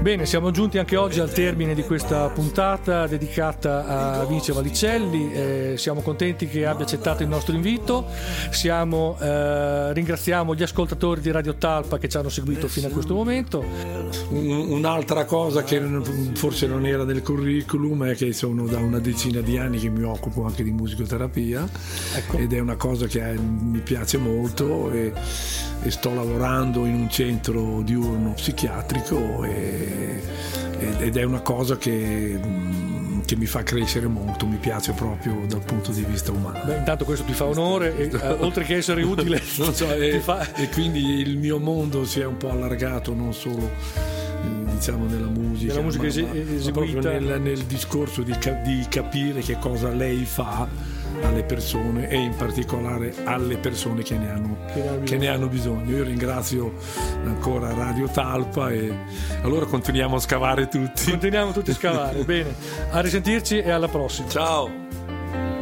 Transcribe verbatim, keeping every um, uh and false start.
Bene, siamo giunti anche oggi al termine di questa puntata dedicata a Vince Valicelli. Eh, siamo contenti che abbia accettato il nostro invito. Siamo, eh, ringraziamo gli ascoltatori di Radio Talpa che ci hanno seguito fino a questo momento. Un'altra cosa che forse non era nel curriculum è che sono da una decina di anni che mi occupo anche di musicoterapia, ecco. Ed è una cosa che mi piace molto e, e sto lavorando in un centro diurno psichiatrico e, ed è una cosa che, che mi fa crescere molto, mi piace proprio dal punto di vista umano. Beh, intanto questo ti fa onore e, uh, oltre che essere utile non so, e, fa... e quindi il mio mondo si è un po' allargato, non solo diciamo nella musica, nella musica ma, es- ma, eseguita, ma proprio nel, nel discorso di, di capire che cosa lei fa alle persone e in particolare alle persone che ne hanno, che che ne hanno bisogno. Io ringrazio ancora Radio Talpa e allora continuiamo a scavare tutti. Continuiamo tutti a scavare. Bene, a risentirci e alla prossima. Ciao.